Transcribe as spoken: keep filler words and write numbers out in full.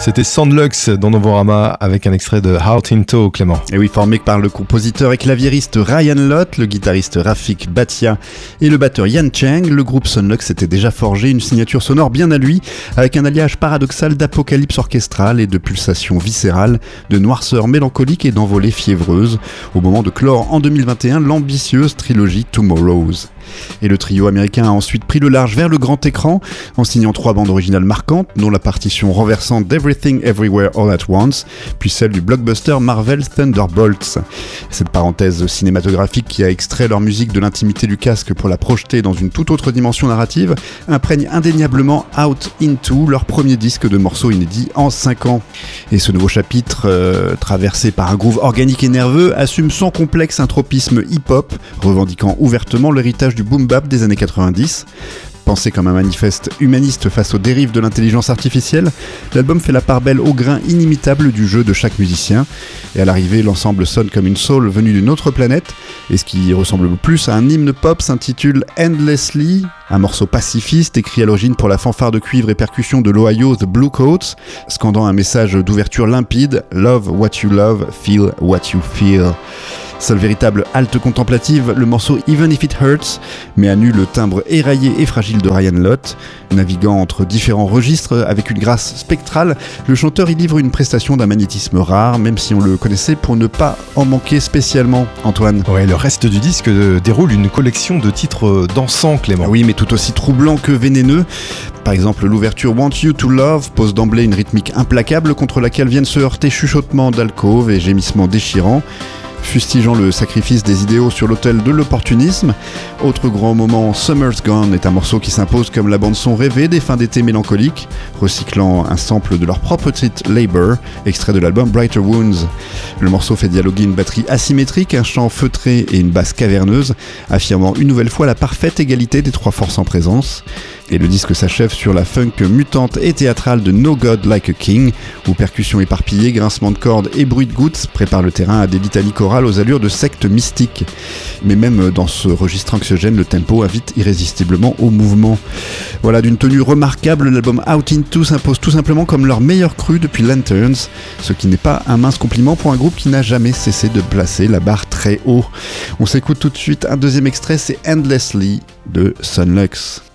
C'était Soundlux dans Novorama avec un extrait de Heart Into, Clément. Et oui, formé par le compositeur et claviériste Ryan Lott, le guitariste Rafik Bhatia et le batteur Yan Cheng, le groupe Soundlux s'était déjà forgé une signature sonore bien à lui, avec un alliage paradoxal d'apocalypse orchestrale et de pulsations viscérales, de noirceur mélancolique et d'envolée fiévreuse, au moment de clore en deux mille vingt et un l'ambitieuse trilogie Tomorrows. Et le trio américain a ensuite pris le large vers le grand écran en signant trois bandes originales marquantes, dont la partition renversante d'Everything Everywhere All at Once, puis celle du blockbuster Marvel Thunderbolts. Cette parenthèse cinématographique qui a extrait leur musique de l'intimité du casque pour la projeter dans une toute autre dimension narrative imprègne indéniablement Out Into, leur premier disque de morceaux inédits en cinq ans. Et ce nouveau chapitre, euh, traversé par un groove organique et nerveux, assume sans complexe un tropisme hip-hop, revendiquant ouvertement l'héritage du boom-bap des années quatre-vingt-dix. Pensé comme un manifeste humaniste face aux dérives de l'intelligence artificielle, l'album fait la part belle au grain inimitable du jeu de chaque musicien. Et à l'arrivée, l'ensemble sonne comme une soul venue d'une autre planète. Et ce qui ressemble le plus à un hymne pop s'intitule Endlessly, un morceau pacifiste écrit à l'origine pour la fanfare de cuivre et percussion de l'Ohio The Bluecoats, scandant un message d'ouverture limpide « Love what you love, feel what you feel ». Seule véritable halte contemplative, le morceau Even If It Hurts met à nu le timbre éraillé et fragile de Ryan Lott. Naviguant entre différents registres avec une grâce spectrale, le chanteur y livre une prestation d'un magnétisme rare, même si on le connaissait pour ne pas en manquer spécialement. Antoine. Ouais, le reste du disque déroule une collection de titres dansants, Clément. Oui, mais tout aussi troublant que vénéneux. Par exemple, l'ouverture Want You to Love pose d'emblée une rythmique implacable contre laquelle viennent se heurter chuchotements d'alcôve et gémissements déchirants, fustigeant le sacrifice des idéaux sur l'autel de l'opportunisme. Autre grand moment, Summer's Gone est un morceau qui s'impose comme la bande-son rêvée des fins d'été mélancoliques, recyclant un sample de leur propre titre Labour, extrait de l'album Brighter Wounds. Le morceau fait dialoguer une batterie asymétrique, un chant feutré et une basse caverneuse, affirmant une nouvelle fois la parfaite égalité des trois forces en présence. Et le disque s'achève sur la funk mutante et théâtrale de No God Like a King, où percussions éparpillées, grincements de cordes et bruit de gouttes préparent le terrain à des litanies chorales aux allures de sectes mystiques. Mais même dans ce registre anxiogène, le tempo invite irrésistiblement au mouvement. Voilà, d'une tenue remarquable, l'album Out Into s'impose tout simplement comme leur meilleur cru depuis Lanterns, ce qui n'est pas un mince compliment pour un groupe qui n'a jamais cessé de placer la barre très haut. On s'écoute tout de suite un deuxième extrait, c'est Endlessly de Soundlux.